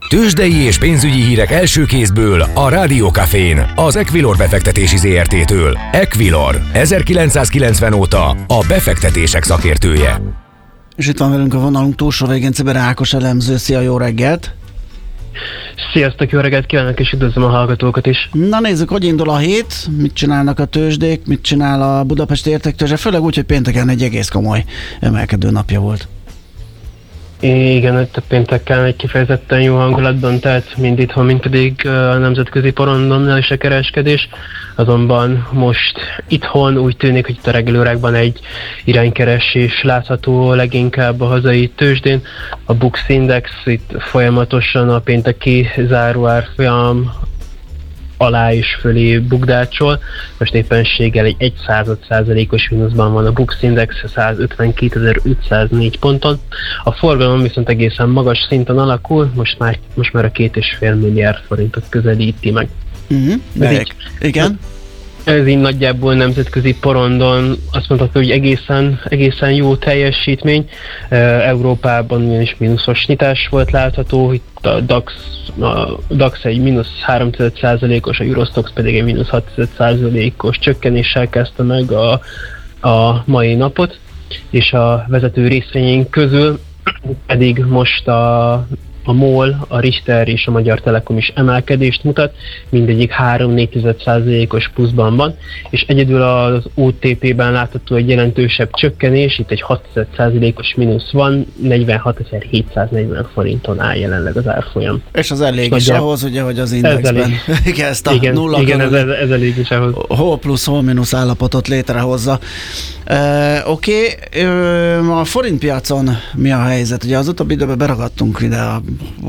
Tőzsdei és pénzügyi hírek első kézből a Rádió Cafén, az Equilor befektetési ZRT-től. Equilor, 1990 óta a befektetések szakértője. És itt van velünk a vonalunk túlsó végén Cibere Ákos elemző. Szia, jó reggelt! Sziasztok, jó reggelt kívánok, és üdvözlöm a hallgatókat is. Na nézzük, hogy indul a hét, mit csinálnak a tőzsdék, mit csinál a budapesti értéktőzsde, főleg úgy, hogy pénteken egy egész komoly emelkedő napja volt. Igen, itt a pénteken egy kifejezetten jó hangulatban telt, mind itthon, mind pedig a nemzetközi porondon is a kereskedés. Azonban most itthon úgy tűnik, hogy itt a reggeli órákban egy iránykeresés látható leginkább a hazai tőzsdén. A Bux Index itt folyamatosan a pénteki záróárfolyam alá és fölé bukdácsol. Most éppenséggel egy 1%-os mínuszban van a Bux Index 152.504 ponton. A forgalom viszont egészen magas szinten alakul, most már a 2,5 milliárd forintot közelíti meg. Igen? Ez így nagyjából nemzetközi porondon azt mondható, hogy egészen jó teljesítmény. Európában ugyanis mínuszos nyitás volt látható, itt a DAX egy mínusz 3,5%-os, a Eurostoxx pedig egy mínusz 6,5%-os csökkenéssel kezdte meg a mai napot, és a vezető részvényeink közül pedig most a MOL, a Richter és a Magyar Telekom is emelkedést mutat, mindegyik 3,4%-os pluszban van, és egyedül az OTP-ben látható egy jelentősebb csökkenés, itt egy 6%-os mínusz van, 46.740 forinton áll jelenleg az árfolyam. És az elég is ahhoz, ugye, hogy az indexben ezt a nulla ez elég is ahhoz. Hol plusz, hol mínusz állapotot létrehozza. Oké. A forintpiacon mi a helyzet? Ugye az utóbbi időben beragadtunk ide a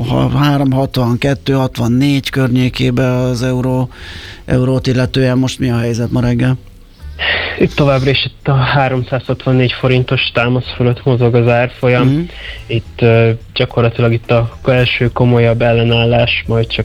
3,62-64 környékébe az eurót illetően. Most mi a helyzet ma reggel? Itt továbbra is itt a 364 forintos támasz fölött mozog az árfolyam. Itt gyakorlatilag itt a első komolyabb ellenállás majd csak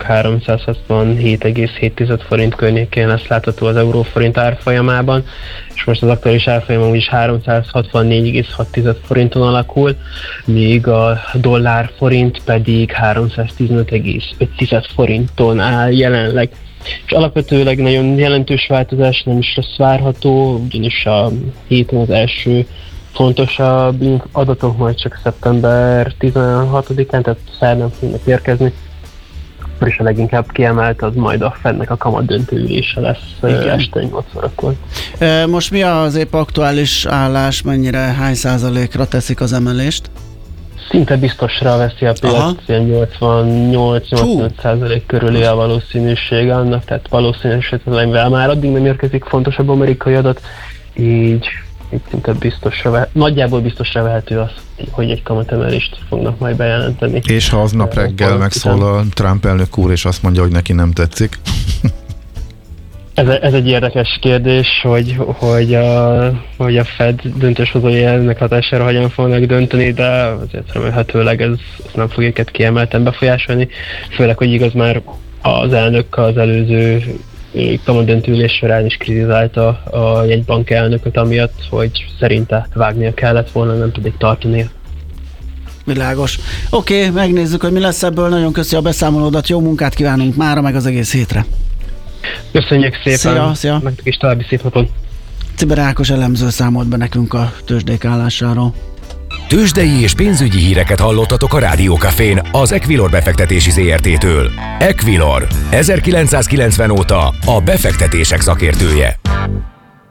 367,7 forint környékén lesz látható az euróforint árfolyamában, és most az aktuális árfolyam is 364,6 forinton alakul, míg a dollár forint pedig 315,5 forinton áll jelenleg. És alapvetőleg nagyon jelentős változás nem is lesz várható, ugyanis a héten az első fontosabb adatok majd csak szeptember 16-án, tehát szerdán fognak érkezni, és a leginkább kiemelt az majd a Fednek a kamat döntőülése lesz este 8 órakor. Most mi az épp aktuális állás, hány százalékra teszik az emelést? Szinte biztosra veszi a piac, 88-85% körüli a valószínűség annak, tehát valószínűleg már addig nem érkezik fontosabb amerikai adat, így szinte nagyjából biztosra vehető az, hogy egy kamatemelést fognak majd bejelenteni. És ha aznap reggel megszól a Trump elnök úr, és azt mondja, hogy neki nem tetszik? Ez egy érdekes kérdés, hogy a Fed döntéshozói ennek hatására hogyan fognak dönteni, de azért remélhetőleg ez nem fog őket kiemelten befolyásolni, főleg, hogy igaz már az elnök az előző kamatdöntőülés során is kritizálta a jegybank elnököt amiatt, hogy szerinte vágnia kellett volna, nem pedig tartania. Világos. Oké, megnézzük, hogy mi lesz ebből. Nagyon köszi a beszámolódat, jó munkát kívánunk mára, meg az egész hétre. Köszönjük szépen! Szia. Meg is további szép napot! Cibere Ákos elemző számolt be nekünk a tőzsdék állásáról. Tőzsdei és pénzügyi híreket hallottatok a Rádió Cafén, az Equilor befektetési ZRT-től. Equilor, 1990 óta a befektetések szakértője.